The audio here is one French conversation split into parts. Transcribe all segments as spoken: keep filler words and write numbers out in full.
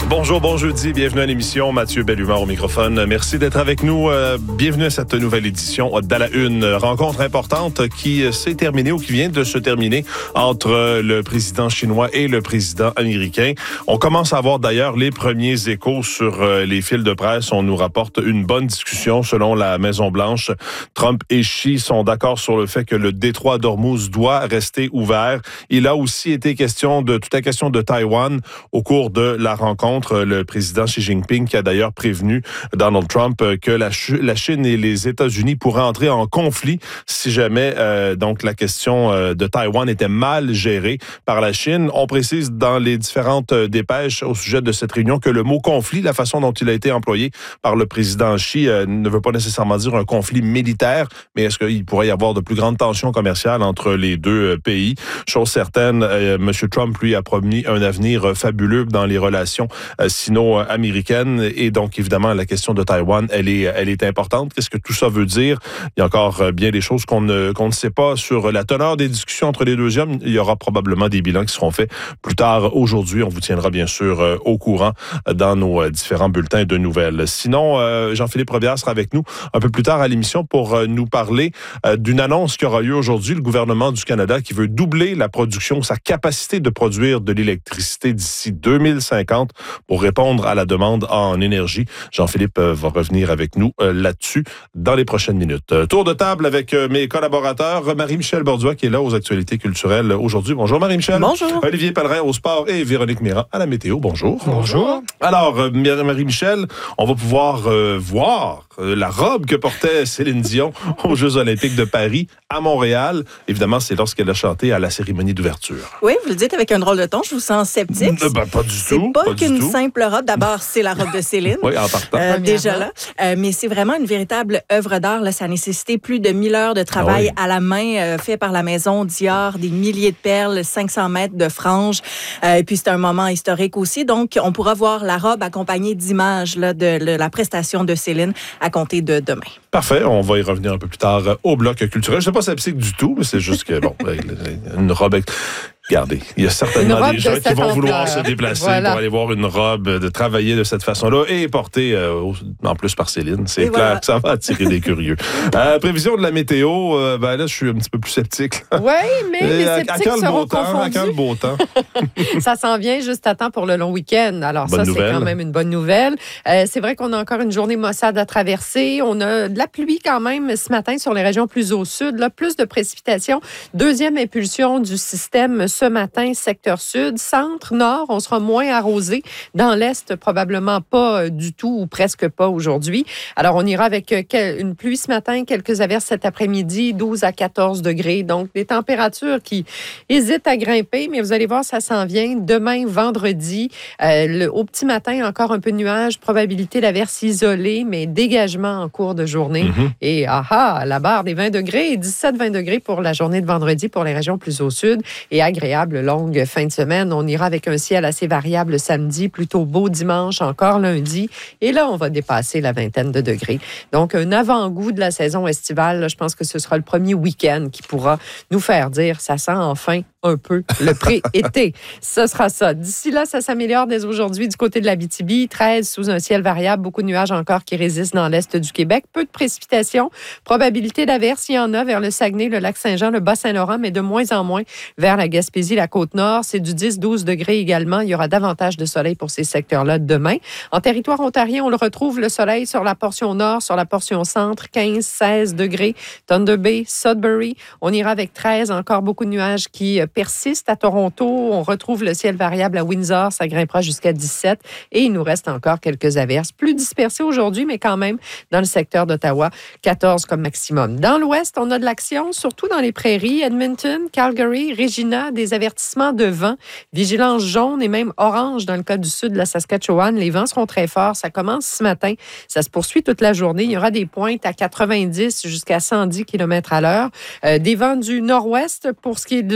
Bonjour, bon jeudi, bienvenue à l'émission. Mathieu Bellumeur au microphone. Merci d'être avec nous. Euh, bienvenue à cette nouvelle édition d'À la Une. Rencontre importante qui s'est terminée ou qui vient de se terminer entre le président chinois et le président américain. On commence à avoir d'ailleurs les premiers échos sur les fils de presse. On nous rapporte une bonne discussion selon la Maison-Blanche. Trump et Xi sont d'accord sur le fait que le détroit d'Ormuz doit rester ouvert. Il a aussi été question de toute la question de Taïwan au cours de la rencontre. Le président Xi Jinping qui a d'ailleurs prévenu Donald Trump que la, Ch- la Chine et les États-Unis pourraient entrer en conflit si jamais euh, donc la question euh, de Taïwan était mal gérée par la Chine. On précise dans les différentes dépêches au sujet de cette réunion que le mot conflit, la façon dont il a été employé par le président Xi, euh, ne veut pas nécessairement dire un conflit militaire, mais est-ce qu'il pourrait y avoir de plus grandes tensions commerciales entre les deux euh, pays? Chose certaine, euh, M. Trump, lui, a promis un avenir fabuleux dans les relations sino-américaine. Et donc, évidemment, la question de Taïwan, elle est, elle est importante. Qu'est-ce que tout ça veut dire? Il y a encore bien des choses qu'on ne, qu'on ne sait pas sur la teneur des discussions entre les deux hommes. Il y aura probablement des bilans qui seront faits plus tard aujourd'hui. On vous tiendra bien sûr au courant dans nos différents bulletins de nouvelles. Sinon, Jean-Philippe Robillard sera avec nous un peu plus tard à l'émission pour nous parler d'une annonce qui aura lieu aujourd'hui. Le gouvernement du Canada qui veut doubler la production, sa capacité de produire de l'électricité d'ici deux mille cinquante pour répondre à la demande en énergie. Jean-Philippe va revenir avec nous là-dessus dans les prochaines minutes. Tour de table avec mes collaborateurs. Marie-Michel Borduas qui est là aux actualités culturelles aujourd'hui. Bonjour Marie-Michel. Bonjour. Olivier Pellerin au sport et Véronique Méran à la météo. Bonjour. Bonjour. Alors, Marie-Michel, on va pouvoir euh, voir euh, la robe que portait Céline Dion aux Jeux olympiques de Paris à Montréal. Évidemment, c'est lorsqu'elle a chanté à la cérémonie d'ouverture. Oui, vous le dites avec un drôle de ton. Je vous sens sceptique. Ben, pas du c'est tout. pas, pas qu'une du tout. simple robe. D'abord, c'est la robe de Céline. Oui, en partant. Euh, déjà là. Euh, mais c'est vraiment une véritable œuvre d'art. Là. Ça a nécessité plus de mille heures de travail ah oui. à la main, euh, fait par la maison Dior, des milliers de perles, cinq cents mètres de franges. Euh, et puis, c'est un moment historique aussi. Donc, on pourra voir la robe accompagnée d'images là, de, de la prestation de Céline à compter de demain. Parfait. On va y revenir un peu plus tard au bloc culturel. Je ne sais pas si c'est sceptique du tout, mais c'est juste que, bon, une robe... Regardez, il y a certainement des gens qui vont vouloir se déplacer voilà. pour aller voir une robe, de travailler de cette façon-là et portée euh, en plus par Céline. C'est et clair voilà. que ça va attirer des curieux. Euh, prévision de la météo, euh, ben là, je suis un petit peu plus sceptique. Oui, mais les sceptiques seront confondus. À quand le beau temps? Ça s'en vient juste à temps pour le long week-end. Alors bonne ça, nouvelle. C'est quand même une bonne nouvelle. Euh, c'est vrai qu'on a encore une journée maussade à traverser. On a de la pluie quand même ce matin sur les régions plus au sud. Là, plus de précipitations. Deuxième impulsion du système ce matin, secteur sud. Centre, nord, on sera moins arrosé. Dans l'est, probablement pas du tout ou presque pas aujourd'hui. Alors, on ira avec une pluie ce matin, quelques averses cet après-midi, douze à quatorze degrés. Donc, des températures qui hésitent à grimper, mais vous allez voir, ça s'en vient. Demain, vendredi, euh, le, au petit matin, encore un peu de nuages, probabilité d'averses isolées, mais dégagement en cours de journée. Mm-hmm. Et ah ah, la barre des vingt degrés, dix-sept à vingt degrés pour la journée de vendredi pour les régions plus au sud et agréable longue fin de semaine. On ira avec un ciel assez variable samedi, plutôt beau dimanche, encore lundi. Et là, on va dépasser la vingtaine de degrés. Donc, un avant-goût de la saison estivale. Là, je pense que ce sera le premier week-end qui pourra nous faire dire ça sent enfin un peu le pré-été. Ce sera ça. D'ici là, ça s'améliore dès aujourd'hui du côté de l'Abitibi. treize sous un ciel variable. Beaucoup de nuages encore qui résistent dans l'est du Québec. Peu de précipitations. Probabilité d'averse, il y en a vers le Saguenay, le Lac-Saint-Jean, le Bas-Saint-Laurent, mais de moins en moins vers la Gaspésie, la Côte-Nord. C'est du dix à douze degrés également. Il y aura davantage de soleil pour ces secteurs-là demain. En territoire ontarien, on le retrouve, le soleil sur la portion nord, sur la portion centre, quinze à seize degrés. Thunder Bay, Sudbury, on ira avec treize. Encore beaucoup de nuages qui persiste à Toronto. On retrouve le ciel variable à Windsor. Ça grimpera jusqu'à dix-sept. Et il nous reste encore quelques averses. Plus dispersées aujourd'hui, mais quand même dans le secteur d'Ottawa, quatorze comme maximum. Dans l'ouest, on a de l'action, surtout dans les prairies. Edmonton, Calgary, Regina, des avertissements de vent. Vigilance jaune et même orange dans le cas du sud de la Saskatchewan. Les vents seront très forts. Ça commence ce matin. Ça se poursuit toute la journée. Il y aura des pointes à quatre-vingt-dix jusqu'à cent dix kilomètres à l'heure. Euh, des vents du nord-ouest pour ce qui est de, de la région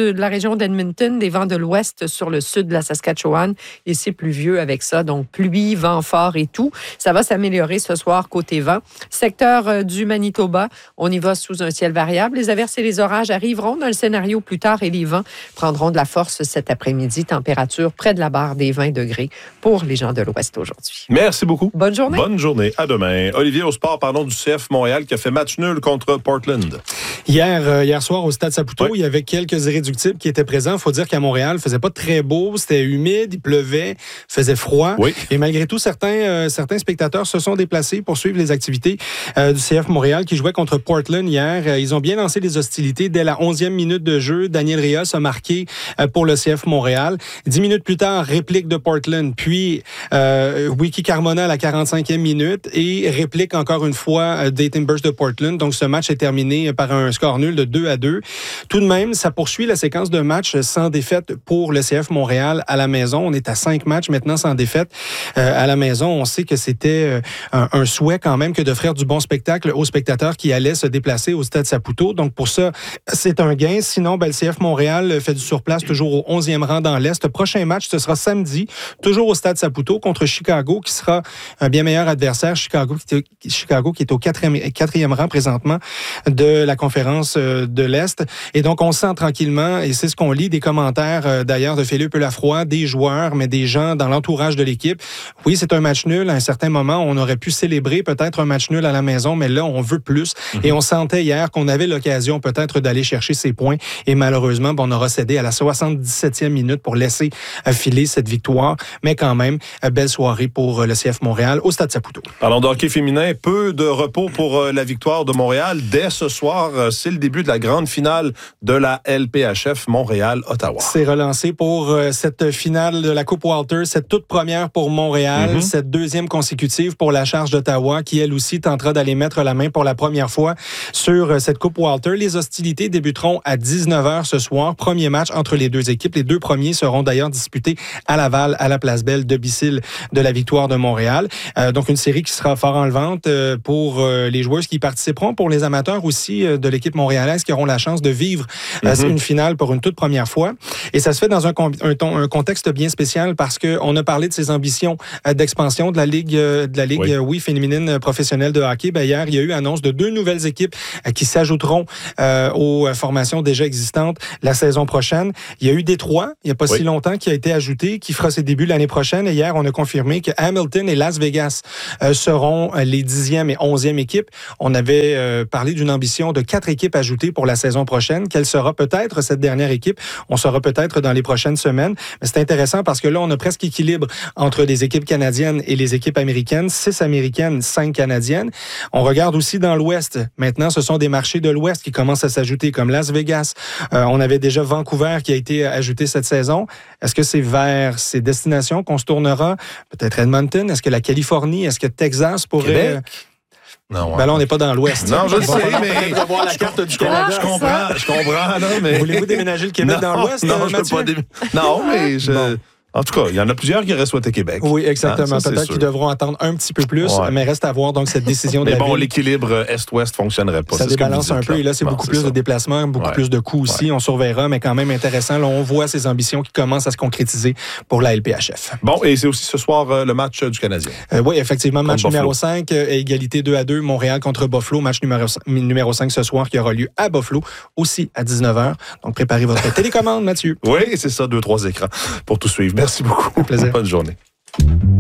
région d'Edmonton, des vents de l'ouest sur le sud de la Saskatchewan. Et c'est pluvieux avec ça, donc pluie, vent fort et tout. Ça va s'améliorer ce soir côté vent. Secteur euh, du Manitoba, on y va sous un ciel variable. Les averses et les orages arriveront dans le scénario plus tard et les vents prendront de la force cet après-midi. Température près de la barre des vingt degrés pour les gens de l'ouest aujourd'hui. Merci beaucoup. Bonne journée. Bonne journée. À demain. Olivier, au sport, parlons du C F Montréal qui a fait match nul contre Portland. Hier, euh, hier soir, au Stade Saputo, oui. il y avait quelques irréductibles qui étaient présents. Il faut dire qu'à Montréal, il faisait pas très beau, c'était humide, il pleuvait, faisait froid. Oui. Et malgré tout, certains, euh, certains spectateurs se sont déplacés pour suivre les activités euh, du C F Montréal qui jouait contre Portland hier. Euh, ils ont bien lancé les hostilités. Dès la onzième minute de jeu, Daniel Rios a marqué euh, pour le C F Montréal. Dix minutes plus tard, réplique de Portland, puis euh, Wiki Carmona à la quarante-cinquième minute et réplique encore une fois euh, Dayton Burst de Portland. Donc, ce match est terminé par un score nul de deux à deux. Tout de même, ça poursuit la séquence de matchs sans défaite pour le C F Montréal à la maison. On est à cinq matchs maintenant sans défaite euh, à la maison. On sait que c'était euh, un, un souhait quand même que d'offrir du bon spectacle aux spectateurs qui allaient se déplacer au Stade Saputo. Donc, pour ça, c'est un gain. Sinon, ben, le C F Montréal fait du surplace toujours au onzième rang dans l'Est. Prochain match, ce sera samedi, toujours au Stade Saputo contre Chicago, qui sera un bien meilleur adversaire. Chicago qui est, Chicago, qui est au quatrième, quatrième rang présentement de la conférence de l'Est. Et donc, on sent tranquillement, et c'est ce qu'on lit, des commentaires d'ailleurs de Philippe Lafroy, des joueurs, mais des gens dans l'entourage de l'équipe. Oui, c'est un match nul. À un certain moment, on aurait pu célébrer peut-être un match nul à la maison, mais là, on veut plus. Mm-hmm. Et on sentait hier qu'on avait l'occasion peut-être d'aller chercher ces points. Et malheureusement, ben, on aura cédé à la soixante-dix-septième minute pour laisser filer cette victoire. Mais quand même, belle soirée pour le C F Montréal au Stade Saputo. Parlons de hockey féminin. Peu de repos pour la victoire de Montréal. Dès ce soir, c'est le début de la grande finale de la L P H F Montréal-Ottawa. C'est relancé pour cette finale de la Coupe Walter, cette toute première pour Montréal, mm-hmm. cette deuxième consécutive pour la Charge d'Ottawa, qui elle aussi tentera d'aller mettre la main pour la première fois sur cette Coupe Walter. Les hostilités débuteront à dix-neuf heures ce soir. Premier match entre les deux équipes. Les deux premiers seront d'ailleurs disputés à Laval, à la Place Belle, domicile de la victoire de Montréal. Euh, donc, une série qui sera fort enlevante euh, pour euh, les joueuses qui y participeront, pour les amateurs aussi euh, de l'équipe montréalaise qui auront la chance de vivre euh, mm-hmm. une finale pour une toute première fois. Et ça se fait dans un, un, un contexte bien spécial parce qu'on a parlé de ses ambitions euh, d'expansion de la Ligue, euh, de la Ligue oui. Euh, oui, féminine professionnelle de hockey. Ben, hier, il y a eu annonce de deux nouvelles équipes euh, qui s'ajouteront euh, aux euh, formations déjà existantes la saison prochaine. Il y a eu Détroit, il n'y a pas oui. si longtemps, qui a été ajouté, qui fera ses débuts l'année prochaine. Et hier, on a confirmé que Hamilton et Las Vegas euh, seront les dixième et onzième équipes. On avait euh, parlé d'une ambition de quatre équipes ajoutées pour la saison prochaine. Quelle sera peut-être cette dernière équipe? On saura peut-être dans les prochaines semaines. Mais c'est intéressant parce que là, on a presque équilibre entre les équipes canadiennes et les équipes américaines. Six américaines, cinq canadiennes. On regarde aussi dans l'Ouest. Maintenant, ce sont des marchés de l'Ouest qui commencent à s'ajouter, comme Las Vegas. Euh, on avait déjà Vancouver qui a été ajouté cette saison. Est-ce que c'est vers ces destinations qu'on se tournera? Peut-être Edmonton? Est-ce que la Californie? Est-ce que Texas pourrait... Québec? Non, ouais. Ben là, on n'est pas dans l'Ouest. Non, je le sais, mais... voir la carte du Canada. Je comprends, je comprends, là, mais... Voulez-vous déménager le Québec non, dans l'Ouest, Non, euh, je peux pas dé... Non, mais je... Bon. En tout cas, il y en a plusieurs qui auraient souhaité Québec. Oui, exactement. Ah, ça, peut-être qu'ils devront attendre un petit peu plus, ouais. mais reste à voir donc cette décision de mais la bon, ville. l'équilibre Est-ouest fonctionnerait pas. Ça c'est débalance ce que un peu. là. Et là, c'est bon, beaucoup c'est plus ça. de déplacements, beaucoup ouais. plus de coûts aussi. Ouais. On surveillera, mais quand même intéressant. Là, on voit ces ambitions qui commencent à se concrétiser pour la L P H F. Bon, et c'est aussi ce soir euh, le match du Canadien. Euh, oui, effectivement, contre match Buffalo. numéro cinq, euh, égalité deux à deux, Montréal contre Buffalo. Match numéro, numéro cinq ce soir qui aura lieu à Buffalo, aussi à dix-neuf heures. Donc, préparez votre télécommande, Mathieu. Oui, c'est ça, deux, trois écrans pour tout suivre. Merci beaucoup. Un plaisir. Bonne journée.